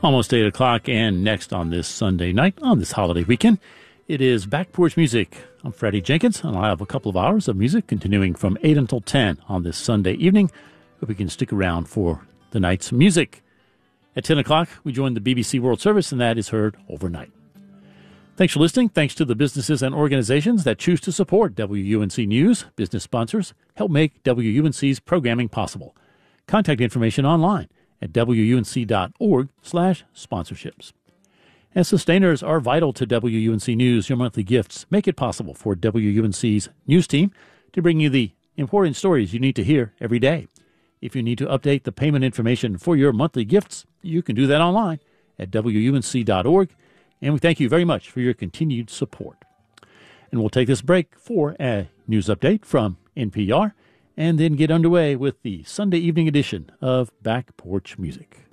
Almost 8 o'clock, and next on this Sunday night, on this holiday weekend, it is Back Porch Music. I'm Freddie Jenkins, and I'll have a couple of hours of music continuing from 8 until 10 on this Sunday evening. Hope you can stick around for the night's music. At 10 o'clock, we join the BBC World Service, and that is heard overnight. Thanks for listening. Thanks to the businesses and organizations that choose to support WUNC News. Business sponsors help make WUNC's programming possible. Contact information online at WUNC.org/sponsorships. And sustainers are vital to WUNC News. Your monthly gifts make it possible for WUNC's news team to bring you the important stories you need to hear every day. If you need to update the payment information for your monthly gifts, you can do that online at WUNC.org. And we thank you very much for your continued support. And we'll take this break for a news update from NPR and then get underway with the Sunday evening edition of Back Porch Music.